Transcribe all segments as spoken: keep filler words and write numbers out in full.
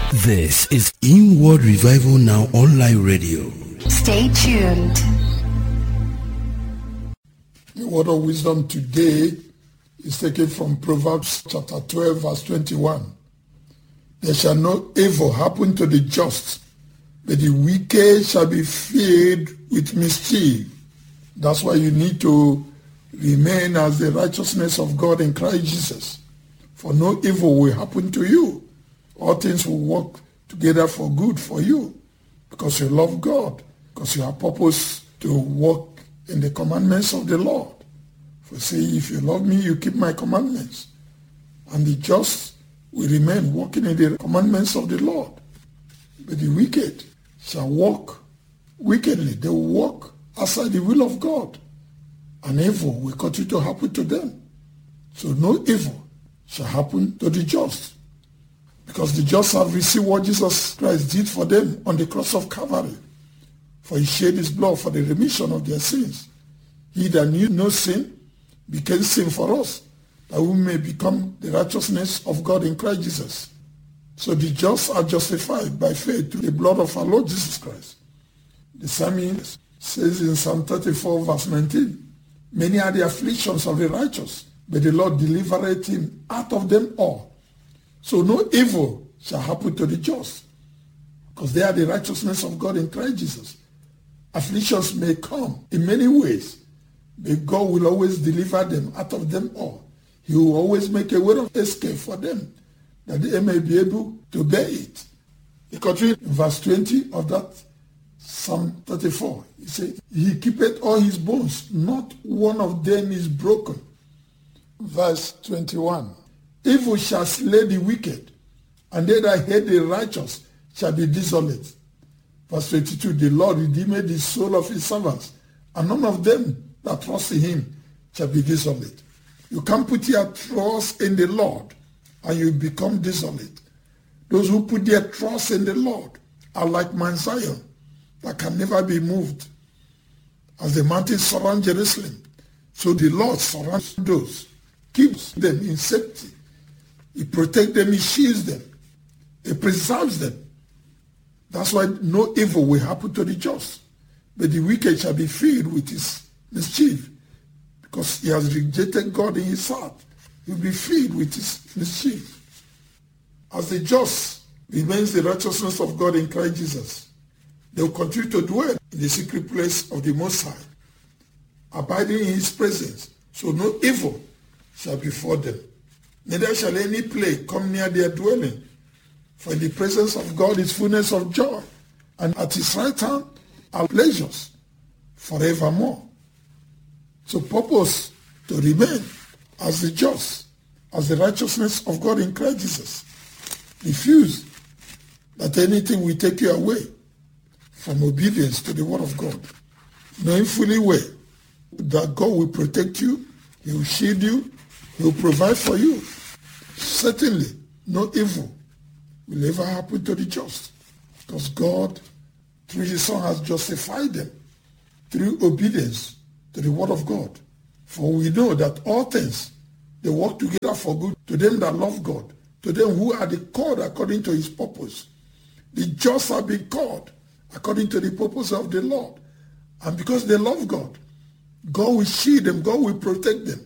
This is Inward Revival Now Online Radio. Stay tuned. The word of wisdom today is taken from Proverbs chapter twelve, verse twenty-one. There shall no evil happen to the just, but the wicked shall be filled with mischief. That's why you need to remain as the righteousness of God in Christ Jesus. For no evil will happen to you. All things will work together for good for you because you love God, because you have purpose to walk in the commandments of the Lord. For say, if you love me, you keep my commandments. And the just will remain walking in the commandments of the Lord. But the wicked shall walk wickedly. They will walk outside the will of God. And evil will continue to happen to them. So no evil shall happen to the just. Because the just have received what Jesus Christ did for them on the cross of Calvary. For he shed his blood for the remission of their sins. He that knew no sin became sin for us, that we may become the righteousness of God in Christ Jesus. So the just are justified by faith through the blood of our Lord Jesus Christ. The psalmist says in Psalm thirty-four, verse nineteen, many are the afflictions of the righteous, but the Lord delivereth him out of them all. So no evil shall happen to the just, because they are the righteousness of God in Christ Jesus. Afflictions may come in many ways, but God will always deliver them out of them all. He will always make a way of escape for them, that they may be able to bear it. He continued in verse twenty of that Psalm thirty-four. He said, he keepeth all his bones, not one of them is broken. Verse twenty-one. Evil shall slay the wicked, and they that hate the righteous shall be desolate. Verse twenty-two, the Lord redeemed the soul of his servants, and none of them that trust in him shall be desolate. You can't put your trust in the Lord, and you become desolate. Those who put their trust in the Lord are like Mount Zion, that can never be moved. As the mountains surround Jerusalem, so the Lord surrounds those, keeps them in safety. He protects them, he shields them, he preserves them. That's why no evil will happen to the just, but the wicked shall be filled with his mischief, because he has rejected God in his heart. He will be filled with his mischief. As the just remains the righteousness of God in Christ Jesus, they will continue to dwell in the secret place of the Most High, abiding in his presence, so no evil shall befall them. Neither shall any plague come near their dwelling. For in the presence of God is fullness of joy, and at his right hand are pleasures forevermore. So purpose to remain as the just, as the righteousness of God in Christ Jesus. Refuse that anything will take you away from obedience to the word of God. Knowing fully well that God will protect you, he will shield you, he will provide for you. Certainly, no evil will ever happen to the just, because God, through his Son, has justified them through obedience to the word of God. For we know that all things, they work together for good to them that love God, to them who are the called according to his purpose. The just have been called according to the purpose of the Lord. And because they love God, God will shield them, God will protect them.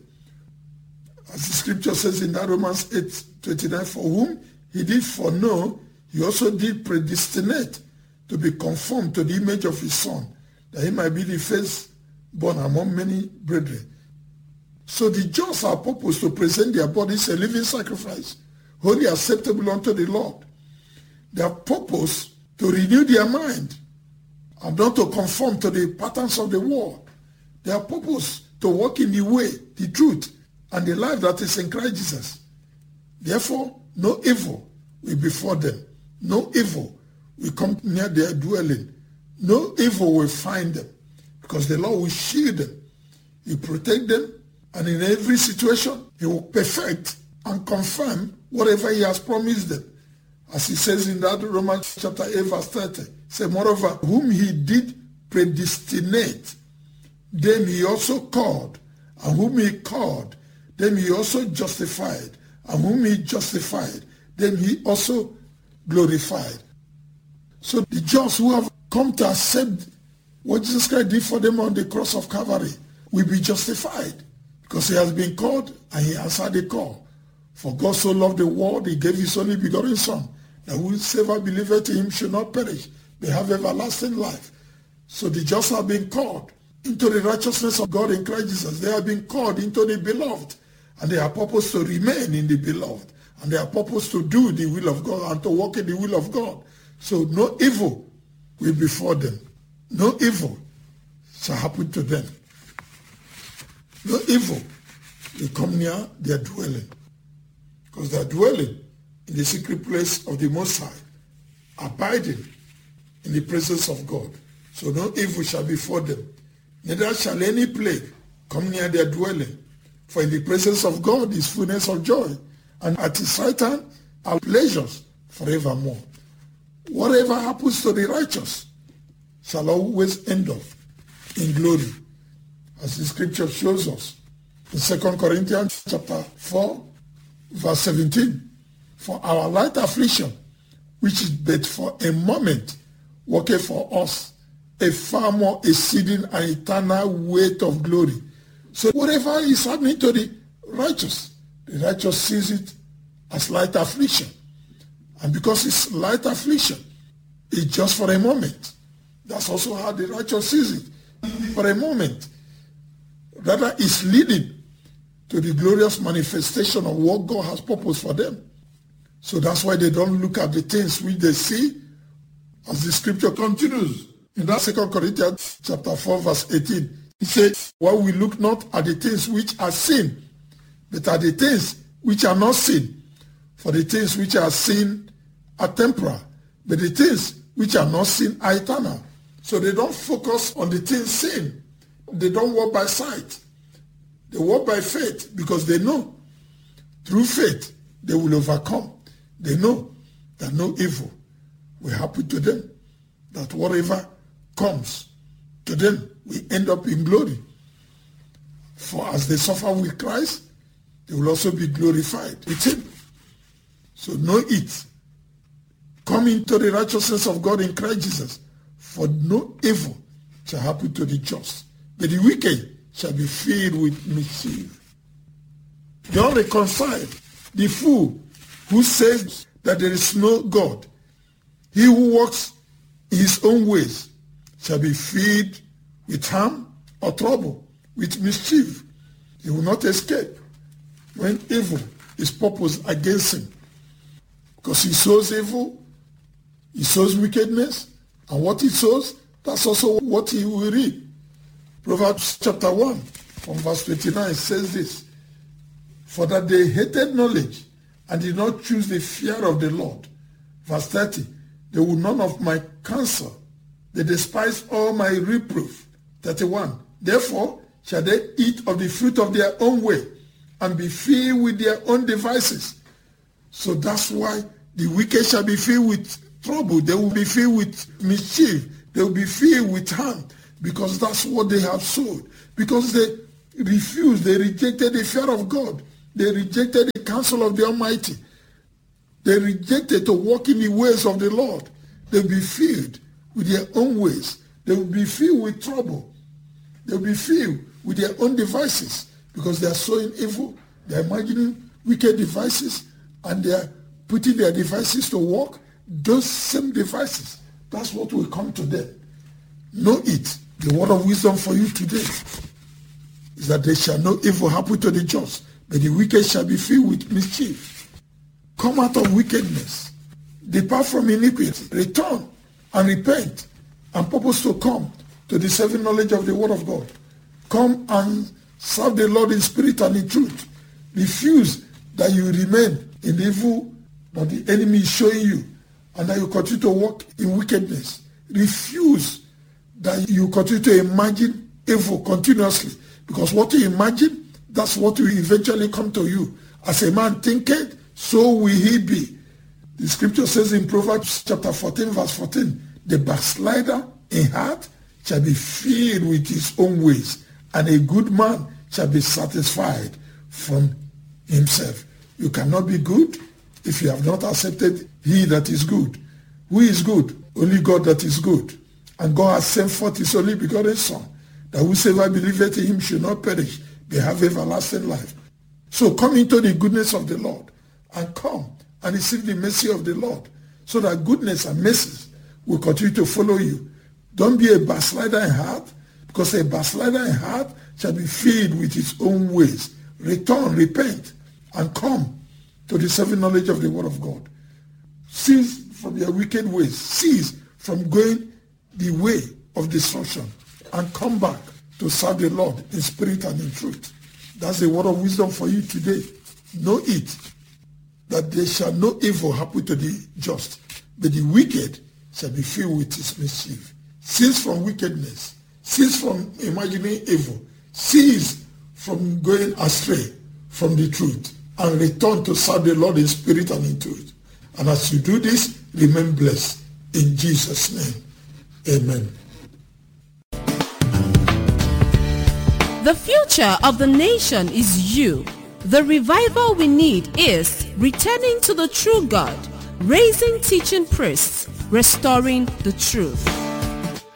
As the scripture says in that Romans eight twenty-nine, for whom he did foreknow, he also did predestinate to be conformed to the image of his Son, that he might be the firstborn among many brethren. So the just are purpose to present their bodies a living sacrifice, wholly acceptable unto the Lord. Their purpose to renew their mind and not to conform to the patterns of the world. Their purpose to walk in the way, the truth, and the life that is in Christ Jesus. Therefore, no evil will befall them. No evil will come near their dwelling. No evil will find them, because the Lord will shield them. He will protect them, and in every situation, he will perfect and confirm whatever he has promised them. As he says in that Romans chapter eight, verse thirty, say, moreover, whom he did predestinate, them he also called, and whom he called, them he also justified, and whom he justified, them he also glorified. So the just who have come to accept what Jesus Christ did for them on the cross of Calvary will be justified, because he has been called and he answered the call. For God so loved the world, he gave his only begotten Son, that whosoever believeth in him should not perish, but have everlasting life. So the just have been called into the righteousness of God in Christ Jesus. They have been called into the beloved, and they are purposed to remain in the beloved, and they are purposed to do the will of God and to walk in the will of God. So no evil will befall them. No evil shall happen to them. No evil will come near their dwelling, because they are dwelling in the secret place of the Most High, abiding in the presence of God. So no evil shall befall them, neither shall any plague come near their dwelling. For in the presence of God is fullness of joy, and at his right hand are pleasures forevermore. Whatever happens to the righteous shall always end up in glory, as the scripture shows us in Second Corinthians chapter four, verse seventeen. For our light affliction, which is but for a moment, worketh for us a far more exceeding and eternal weight of glory. So whatever is happening to the righteous, the righteous sees it as light affliction. And because it's light affliction, it's just for a moment. That's also how the righteous sees it. For a moment. Rather, it's leading to the glorious manifestation of what God has purposed for them. So that's why they don't look at the things which they see, as the scripture continues. In that Second Corinthians chapter four, verse eighteen, it says, while we look not at the things which are seen, but at the things which are not seen. For the things which are seen are temporal, but the things which are not seen are eternal. So they don't focus on the things seen. They don't walk by sight. They walk by faith, because they know through faith they will overcome. They know that no evil will happen to them, that whatever comes to them will end up in glory. For as they suffer with Christ, they will also be glorified with him. So know it. Come into the righteousness of God in Christ Jesus, for no evil shall happen to the just, but the wicked shall be filled with mischief. Don't reconcile the fool who says that there is no God. He who walks in his own ways shall be filled with harm or trouble, with mischief. He will not escape when evil is purposed against him. Because he sows evil, he sows wickedness, and what he sows, that's also what he will reap. Proverbs chapter one, from verse twenty-nine says this, for that they hated knowledge and did not choose the fear of the Lord. Verse thirty, they will none of my counsel. They despise all my reproof. thirty-one, therefore shall they eat of the fruit of their own way and be filled with their own devices. So that's why the wicked shall be filled with trouble. They will be filled with mischief. They will be filled with harm, because that's what they have sowed. Because they refused, they rejected the fear of God. They rejected the counsel of the Almighty. They rejected to walk in the ways of the Lord. They will be filled with their own ways. They will be filled with trouble. They will be filled with their own devices, because they are sowing evil. They are imagining wicked devices, and they are putting their devices to work. Those same devices, that's what will come to them. Know it. The word of wisdom for you today is that there shall no evil happen to the just, but the wicked shall be filled with mischief. Come out of wickedness. Depart from iniquity. Return and repent, and purpose to come to the saving knowledge of the word of God. Come and serve the Lord in spirit and in truth. Refuse that you remain in the evil that the enemy is showing you, and that you continue to walk in wickedness. Refuse that you continue to imagine evil continuously, because what you imagine, that's what will eventually come to you. As a man thinketh, so will he be. The scripture says in Proverbs chapter fourteen, verse fourteen, the backslider in heart shall be filled with his own ways, and a good man shall be satisfied from himself. You cannot be good if you have not accepted he that is good. Who is good? Only God that is good. And God has sent forth his only begotten Son, that whosoever believeth in him should not perish, but have everlasting life. So come into the goodness of the Lord, and come and receive the mercy of the Lord, so that goodness and mercy will continue to follow you. Don't be a backslider in heart, because a backslider in heart shall be filled with his own ways. Return, repent, and come to the saving knowledge of the word of God. Cease from your wicked ways. Cease from going the way of destruction, and come back to serve the Lord in spirit and in truth. That's the word of wisdom for you today. Know it, that there shall no evil happen to the just, but the wicked shall be filled with his mischief. Cease from wickedness. Cease from imagining evil. Cease from going astray from the truth, and return to serve the Lord in spirit and in truth. And as you do this, remain blessed. In Jesus' name, amen. The future of the nation is you. The revival we need is returning to the true God, raising teaching priests, restoring the truth.